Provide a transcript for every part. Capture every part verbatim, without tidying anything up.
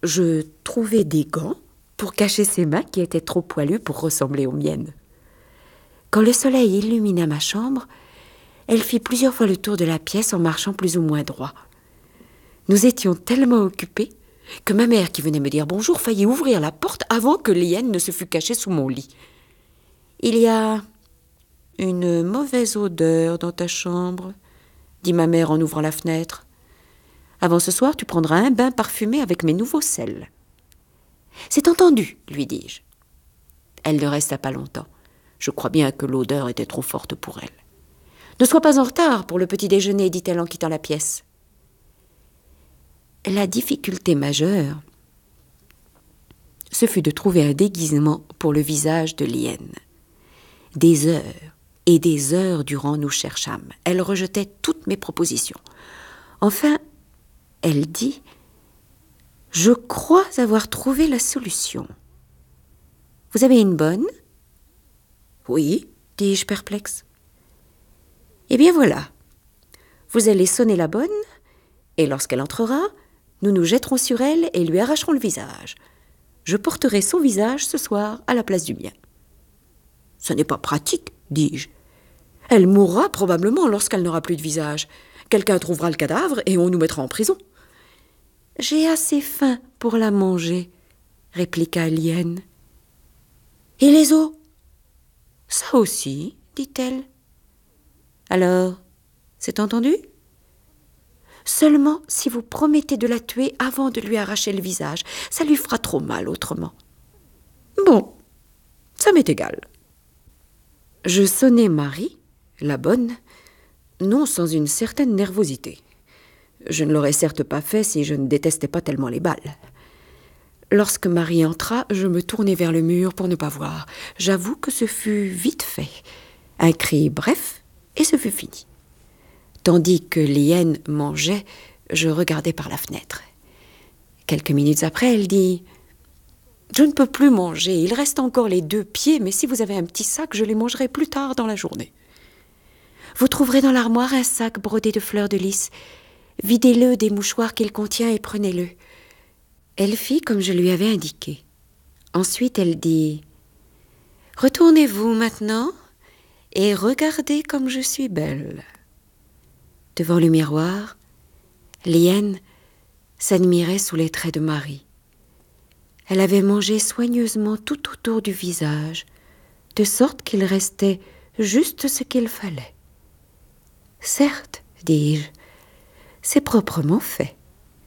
je trouvai des gants pour cacher ses mains qui étaient trop poilues pour ressembler aux miennes. Quand le soleil illumina ma chambre, elle fit plusieurs fois le tour de la pièce en marchant plus ou moins droit. Nous étions tellement occupés que ma mère, qui venait me dire bonjour, faillit ouvrir la porte avant que Liane ne se fût cachée sous mon lit. « Il y a une mauvaise odeur dans ta chambre, » dit ma mère en ouvrant la fenêtre. « Avant ce soir, tu prendras un bain parfumé avec mes nouveaux sels. »« C'est entendu, » lui dis-je. Elle ne resta pas longtemps. Je crois bien que l'odeur était trop forte pour elle. « Ne sois pas en retard pour le petit déjeuner, dit-elle en quittant la pièce. La difficulté majeure, ce fut de trouver un déguisement pour le visage de Liane. Des heures et des heures durant nous cherchâmes. Elle rejetait toutes mes propositions. Enfin, elle dit « Je crois avoir trouvé la solution. Vous avez une bonne ?»« Oui, dis-je perplexe. »« Eh bien voilà, vous allez sonner la bonne, et lorsqu'elle entrera, nous nous jetterons sur elle et lui arracherons le visage. Je porterai son visage ce soir à la place du mien. »« Ce n'est pas pratique, dis-je. Elle mourra probablement lorsqu'elle n'aura plus de visage. Quelqu'un trouvera le cadavre et on nous mettra en prison. »« J'ai assez faim pour la manger, » répliqua Liane. « Et les os ?»« Ça aussi, dit-elle. »« Alors, c'est entendu ? Seulement si vous promettez de la tuer avant de lui arracher le visage. Ça lui fera trop mal autrement. »« Bon, ça m'est égal. » Je sonnai Marie, la bonne, non sans une certaine nervosité. Je ne l'aurais certes pas fait si je ne détestais pas tellement les balles. Lorsque Marie entra, je me tournai vers le mur pour ne pas voir. J'avoue que ce fut vite fait. Un cri bref, et ce fut fini. Tandis que Liane mangeait, je regardais par la fenêtre. Quelques minutes après, elle dit « Je ne peux plus manger, il reste encore les deux pieds, mais si vous avez un petit sac, je les mangerai plus tard dans la journée. Vous trouverez dans l'armoire un sac brodé de fleurs de lys. Videz-le des mouchoirs qu'il contient et prenez-le. » Elle fit comme je lui avais indiqué. Ensuite, elle dit « Retournez-vous maintenant et regardez comme je suis belle. » Devant le miroir, Liane s'admirait sous les traits de Marie. Elle avait mangé soigneusement tout autour du visage, de sorte qu'il restait juste ce qu'il fallait. « Certes, dis-je, c'est proprement fait. »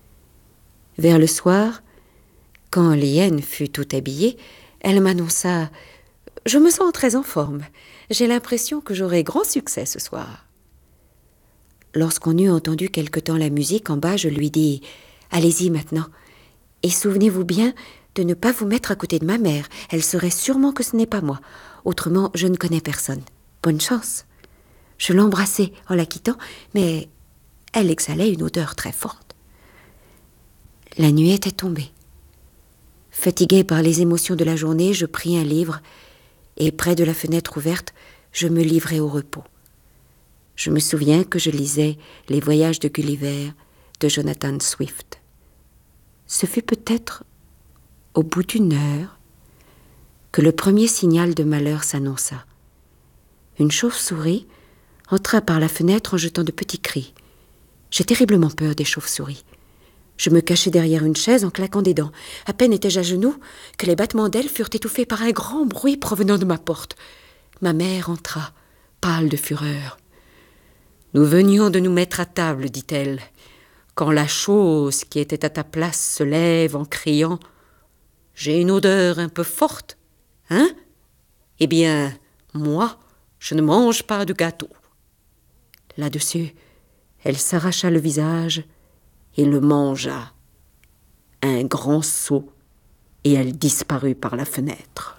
Vers le soir, quand Liane fut tout habillée, elle m'annonça « Je me sens très en forme. J'ai l'impression que j'aurai grand succès ce soir. » Lorsqu'on eut entendu quelque temps la musique en bas, je lui dis « Allez-y maintenant, et souvenez-vous bien de ne pas vous mettre à côté de ma mère. Elle saurait sûrement que ce n'est pas moi. Autrement, je ne connais personne. Bonne chance. » Je l'embrassai en la quittant, mais elle exhalait une odeur très forte. La nuit était tombée. Fatiguée par les émotions de la journée, je pris un livre et près de la fenêtre ouverte, je me livrai au repos. Je me souviens que je lisais « Les voyages de Gulliver » de Jonathan Swift. Ce fut peut-être au bout d'une heure que le premier signal de malheur s'annonça. Une chauve-souris entra par la fenêtre en jetant de petits cris. J'ai terriblement peur des chauves-souris. Je me cachai derrière une chaise en claquant des dents. À peine étais-je à genoux que les battements d'ailes furent étouffés par un grand bruit provenant de ma porte. Ma mère entra, pâle de fureur. « Nous venions de nous mettre à table, dit-elle, quand la chose qui était à ta place se lève en criant « J'ai une odeur un peu forte, hein? Eh bien, moi, je ne mange pas de gâteau. » Là-dessus, elle s'arracha le visage et le mangea. Un grand saut, et elle disparut par la fenêtre.